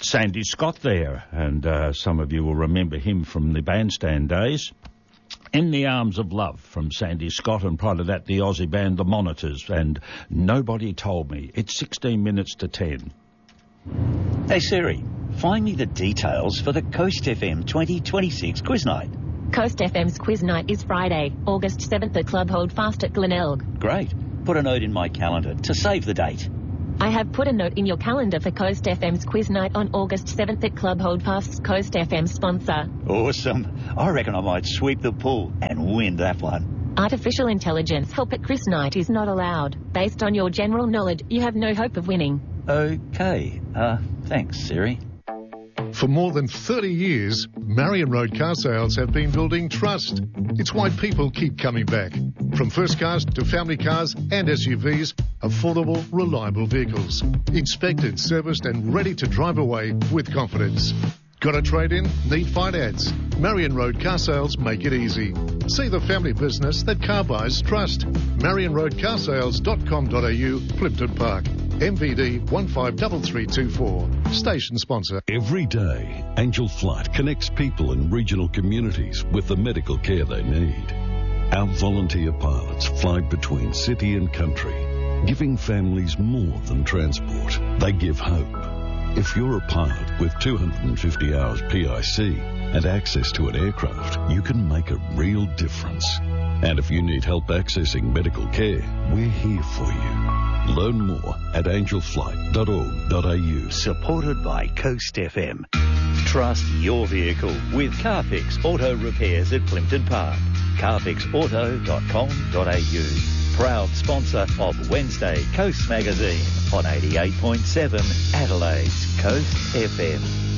Sandy Scott there, and some of you will remember him from the bandstand days. In the Arms of Love from Sandy Scott, and prior to that the Aussie band The Monitors, and Nobody Told Me. It's 16 minutes to 10. Hey Siri, find me the details for the Coast FM 2026 quiz night. Coast FM's quiz night is Friday, August 7th at Club Holdfast at Glenelg. Great. Put a note in my calendar to save the date. I have put a note in your calendar for Coast FM's quiz night on August 7th at Club Holdfast's Coast FM sponsor. Awesome. I reckon I might sweep the pool and win that one. Artificial intelligence help at quiz night is not allowed. Based on your general knowledge, you have no hope of winning. Okay. Thanks, Siri. For more than 30 years, Marion Road Car Sales have been building trust. It's why people keep coming back. From first cars to family cars and SUVs, affordable, reliable vehicles. Inspected, serviced and ready to drive away with confidence. Got a trade-in? Need finance? Marion Road Car Sales make it easy. See the family business that car buyers trust. MarionRoadCarsales.com.au, Plimpton Park. MVD 153324. Station sponsor. Every day, Angel Flight connects people in regional communities with the medical care they need. Our volunteer pilots fly between city and country, giving families more than transport. They give hope. If you're a pilot with 250 hours PIC and access to an aircraft, you can make a real difference. And if you need help accessing medical care, we're here for you. Learn more at angelflight.org.au. Supported by Coast FM. Trust your vehicle with Carfix Auto Repairs at Plimpton Park. carfixauto.com.au. Proud sponsor of Wednesday Coast Magazine on 88.7 Adelaide's Coast FM.